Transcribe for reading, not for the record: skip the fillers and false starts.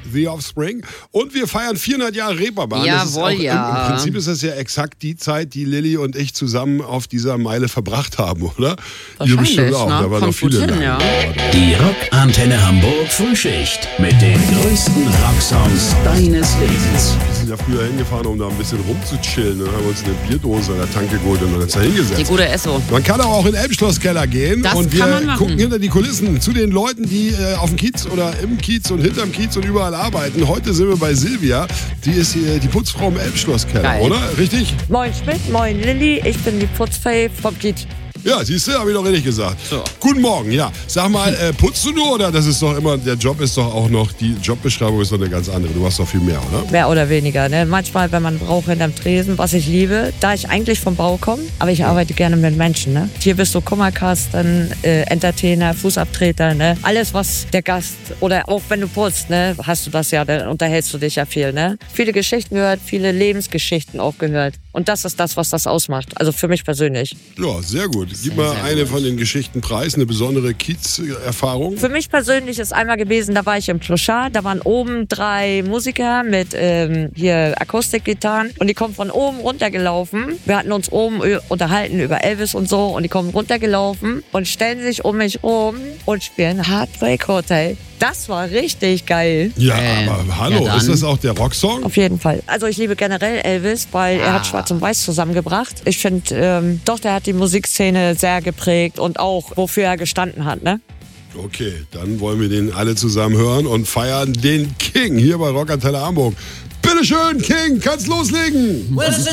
The Offspring. Und wir feiern 400 Jahre Reeperbahn. Jawohl, Im Prinzip ist das ja exakt die Zeit, die Lilly und ich zusammen auf dieser Meile verbracht haben, oder? Wahrscheinlich, Ihr bestimmt auch. ne? Da waren noch Kommt viele gut hin, da. ja. Die Rockantenne Hamburg Frühschicht mit den größten Rocksongs deines Lebens. Wir sind ja früher hingefahren, um da ein bisschen rumzuchillen. Dann haben wir uns eine Bierdose an der Tanke geholt und dann uns da hingesetzt. Die gute Esso. Man kann aber auch in den Elbschlosskeller gehen Das und kann wir man machen. gucken hinter die Kulissen zu den Leuten, die auf dem Kiez oder im Kiez und hinterm Kiez und überall arbeiten. Heute sind wir bei Silvia, die ist hier die Putzfrau im Elbschlosskeller, Geil. oder? Richtig? Moin Schmidt, moin Lilly, ich bin die Putzfee vom Kiez. Ja, siehst du, habe ich doch richtig gesagt. So. Guten Morgen, ja. Sag mal, putzt du nur oder das ist doch immer, der Job ist doch auch noch, die Jobbeschreibung ist doch eine ganz andere. Du machst doch viel mehr, oder? Mehr oder weniger. Ne? Manchmal, wenn man braucht hinterm Tresen, was ich liebe, da ich eigentlich vom Bau komme, aber ich arbeite gerne mit Menschen. Ne? Hier bist du Kummerkasten, Entertainer, Fußabtreter, ne? Alles, was der Gast oder auch wenn du putzt, ne, hast du das ja, dann unterhältst du dich ja viel. Ne? Viele Geschichten gehört, viele Lebensgeschichten auch gehört. Und das ist das, was das ausmacht. Also für mich persönlich. Ja, sehr gut. Gib mal sehr eine gut. von den Geschichten preis, eine besondere Kiez-Erfahrung. Für mich persönlich ist einmal gewesen, da war ich im Clochard, da waren oben 3 Musiker mit hier Akustikgitarren und die kommen von oben runtergelaufen. Wir hatten uns oben unterhalten über Elvis und so und die kommen runtergelaufen und stellen sich um mich rum und spielen Heartbreak Hotel. Das war richtig geil. Ja, aber hallo, ja dann. ist das auch der Rocksong? Auf jeden Fall. Also ich liebe generell Elvis, weil er hat Schwarz und Weiß zusammengebracht. Ich finde, doch, der hat die Musikszene sehr geprägt und auch, wofür er gestanden hat, ne? Okay, dann wollen wir den alle zusammen hören und feiern den King hier bei Rockantenne Hamburg. Bitteschön, King, kannst loslegen.